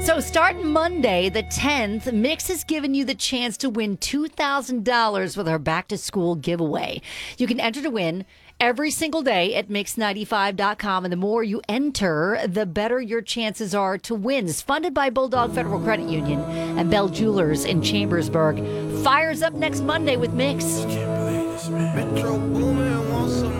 So starting Monday, the 10th, Mix has given you the chance to win $2,000 with our back-to-school giveaway. You can enter to win every single day at Mix95.com, and the more you enter, the better your chances are to win. It's funded by Bulldog Federal Credit Union and Bell Jewelers in Chambersburg. Fires up next Monday with Mix. Metro Boomin wants some